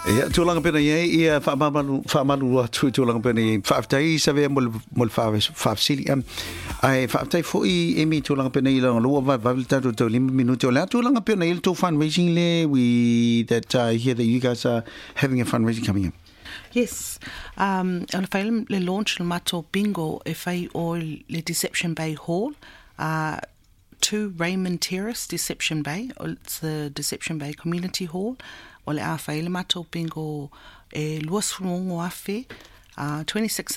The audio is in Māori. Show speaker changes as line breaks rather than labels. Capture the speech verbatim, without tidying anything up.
Ia tūlanga pena ia ia whaamaru whaamaru tu tūlanga pena i whaafitai sa vea mol mol whaafsili am ai whaafitai fōi emi tūlanga pena i langa lua vai vai tatu tau lima minuti o lea tūlanga pena i tō fundraising le we that I hear that you guys are having a fundraising coming up.
Yes. Um, on the le launch le mato bingo e whai o le Deception Bay Hall. Uh, to Raymond Terrace, Deception Bay. It's the Deception Bay Community Hall. O le a whai le mato bingo e luas whongo awhi. Uh, twenty-sixth